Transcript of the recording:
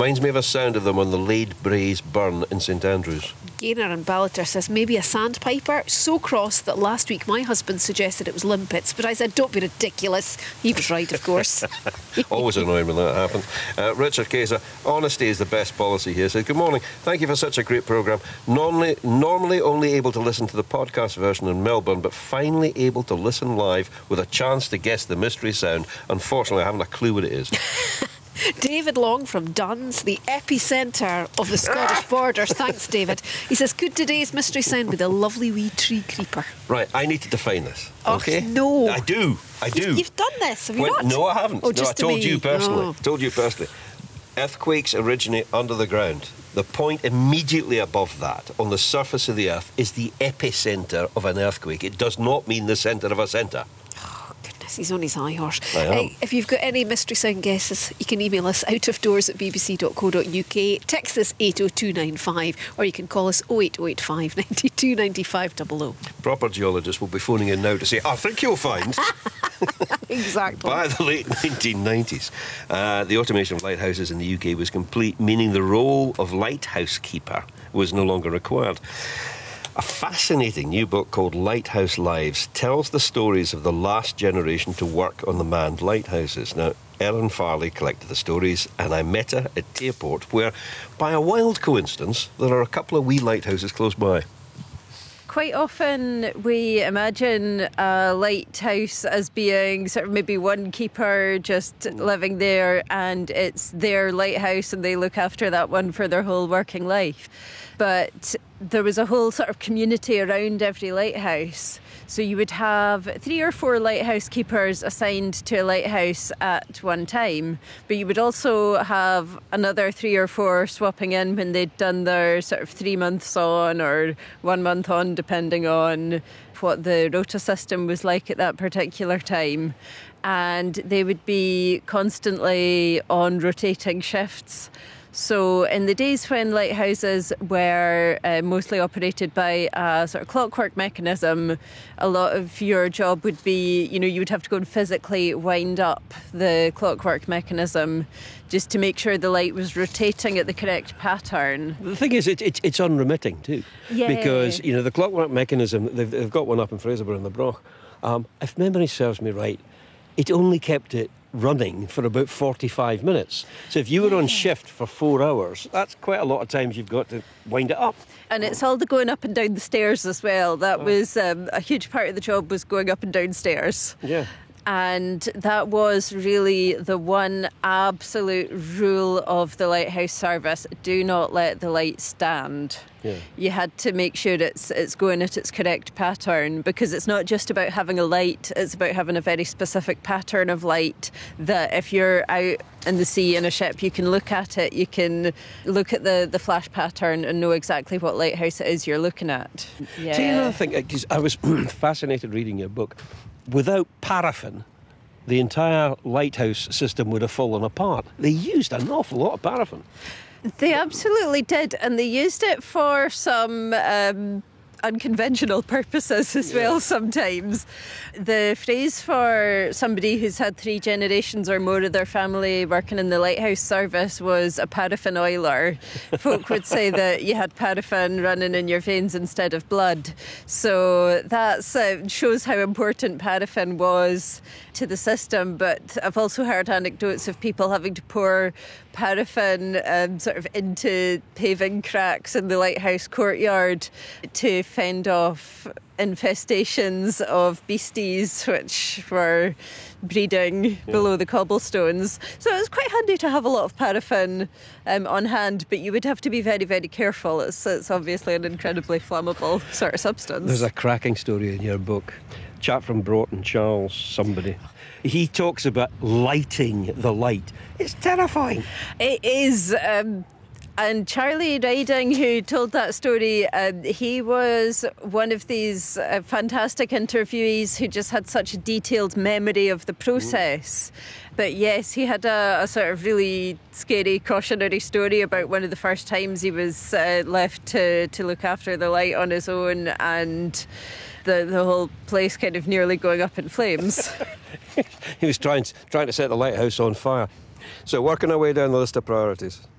Reminds me of a sound of them on the Lade Braes burn in St Andrews. Gaynor and Ballater says maybe a sandpiper, so cross that last week my husband suggested it was limpets, but I said don't be ridiculous. He was right, of course. Always annoying when that happens. Richard Kayser, honesty is the best policy here. Says, good morning, thank you for such a great programme. Normally only able to listen to the podcast version in Melbourne, but finally able to listen live with a chance to guess the mystery sound. Unfortunately, I haven't a clue what it is. David Long from Duns, the epicentre of the Scottish borders. Thanks, David. He says, could today's mystery sound be the lovely wee tree creeper? Right, I need to define this. Oh, okay? no. I do. You've done this, have you not? No, I haven't. Oh, no, just I told you personally. Oh. Told you personally. Earthquakes originate under the ground. The point immediately above that, on the surface of the earth, is the epicentre of an earthquake. It does not mean the centre of a centre. He's on his high horse. I am. If you've got any mystery sound guesses, you can email us outofdoors@bbc.co.uk, text us 80295, or you can call us 08085 92 95 00. Proper geologists will be phoning in now to say, I think you'll find. Exactly. By the late 1990s, the automation of lighthouses in the UK was complete, meaning the role of lighthouse keeper was no longer required. A fascinating new book called Lighthouse Lives tells the stories of the last generation to work on the manned lighthouses. Now, Ellen Farley collected the stories, and I met her at Tearport, where, by a wild coincidence, there are a couple of wee lighthouses close by. Quite often we imagine a lighthouse as being sort of maybe one keeper just living there, and it's their lighthouse and they look after that one for their whole working life. But there was a whole sort of community around every lighthouse. So you would have 3 or 4 lighthouse keepers assigned to a lighthouse at one time, but you would also have another 3 or 4 swapping in when they'd done their sort of 3 months on or 1 month on, depending on what the rota system was like at that particular time. And they would be constantly on rotating shifts. So in the days when lighthouses were mostly operated by a sort of clockwork mechanism, a lot of your job would be, you would have to go and physically wind up the clockwork mechanism just to make sure the light was rotating at the correct pattern. The thing is, it's unremitting too. Yeah. Because, the clockwork mechanism, they've got one up in Fraserburgh in the Broch. If memory serves me right, it only kept it running for about 45 minutes. So if you were on shift for 4 hours, that's quite a lot of times you've got to wind it up. And it's all the going up and down the stairs as well. That was a huge part of the job, was going up and down stairs. Yeah. And that was really the one absolute rule of the lighthouse service: do not let the light stand. Yeah. You had to make sure it's going at its correct pattern, because it's not just about having a light, it's about having a very specific pattern of light that if you're out in the sea in a ship, you can look at it, you can look at the flash pattern and know exactly what lighthouse it is you're looking at. Yeah. See, another thing, because I was fascinated reading your book. Without paraffin, the entire lighthouse system would have fallen apart. They used an awful lot of paraffin. They absolutely did, and they used it for some unconventional purposes as well sometimes. The phrase for somebody who's had 3 generations or more of their family working in the lighthouse service was a paraffin oiler. Folk would say that you had paraffin running in your veins instead of blood. So that shows how important paraffin was to the system. But I've also heard anecdotes of people having to pour paraffin sort of into paving cracks in the lighthouse courtyard to fend off infestations of beasties which were breeding below the cobblestones. So it was quite handy to have a lot of paraffin on hand, but you would have to be very, very careful. It's obviously an incredibly flammable sort of substance. There's a cracking story in your book. Chap from Broughton, Charles somebody. He talks about lighting the light. It's terrifying. It is. And Charlie Riding, who told that story, he was one of these fantastic interviewees who just had such a detailed memory of the process. But yes, he had a sort of really scary cautionary story about one of the first times he was left to look after the light on his own, and the whole place kind of nearly going up in flames. He was trying to set the lighthouse on fire. So working our way down the list of priorities.